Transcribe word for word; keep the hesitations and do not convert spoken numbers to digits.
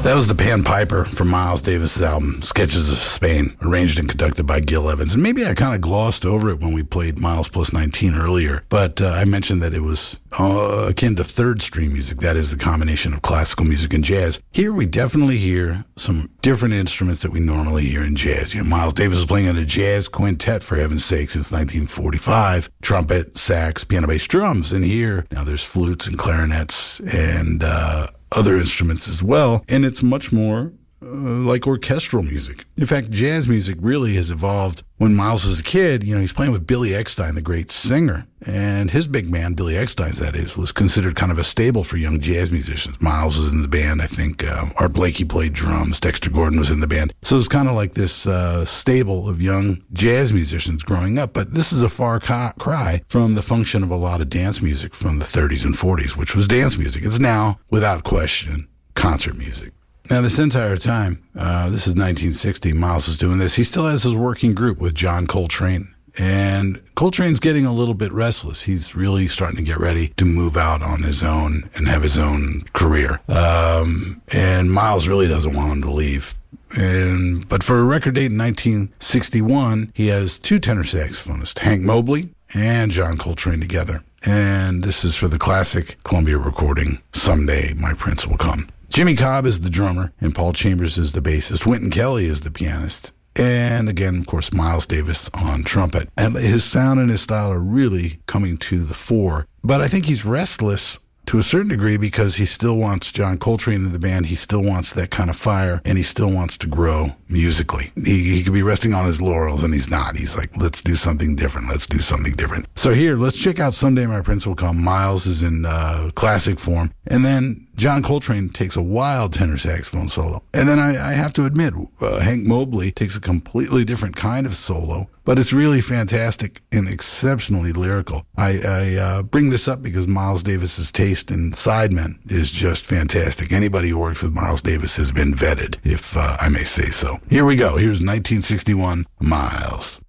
That was the Pan Piper from Miles Davis' album, Sketches of Spain, arranged and conducted by Gil Evans. And maybe I kind of glossed over it when we played Miles Plus nineteen earlier, but uh, I mentioned that it was uh, akin to third stream music. That is the combination of classical music and jazz. Here we definitely hear some different instruments that we normally hear in jazz. You know, Miles Davis is playing in a jazz quintet, for heaven's sake, since nineteen forty-five. Trumpet, sax, piano, bass, drums. And here, now there's flutes and clarinets and uh, other instruments as well. And it's much more Uh, like orchestral music. In fact, jazz music really has evolved. When Miles was a kid, you know, he's playing with Billy Eckstine, the great singer. And his big band, Billy Eckstine's that is, was considered kind of a stable for young jazz musicians. Miles was in the band, I think. Uh, Art Blakey played drums. Dexter Gordon was in the band. So it's kind of like this uh, stable of young jazz musicians growing up. But this is a far ca- cry from the function of a lot of dance music from the thirties and forties, which was dance music. It's now, without question, concert music. Now, this entire time, uh, this is nineteen sixty, Miles is doing this. He still has his working group with John Coltrane. And Coltrane's getting a little bit restless. He's really starting to get ready to move out on his own and have his own career. Um, and Miles really doesn't want him to leave. And but for a record date in nineteen sixty-one, he has two tenor saxophonists, Hank Mobley and John Coltrane together. And this is for the classic Columbia recording, Someday My Prince Will Come. Jimmy Cobb is the drummer, and Paul Chambers is the bassist. Wynton Kelly is the pianist. And again, of course, Miles Davis on trumpet. And his sound and his style are really coming to the fore. But I think he's restless to a certain degree because he still wants John Coltrane in the band. He still wants that kind of fire, and he still wants to grow musically. He, he could be resting on his laurels, and he's not. He's like, let's do something different. Let's do something different. So here, let's check out Someday My Prince Will Come. Miles is in uh, classic form. And then John Coltrane takes a wild tenor saxophone solo. And then I, I have to admit, uh, Hank Mobley takes a completely different kind of solo, but it's really fantastic and exceptionally lyrical. I, I uh, bring this up because Miles Davis's taste in sidemen is just fantastic. Anybody who works with Miles Davis has been vetted, if uh, I may say so. Here we go. Here's nineteen sixty-one, Miles.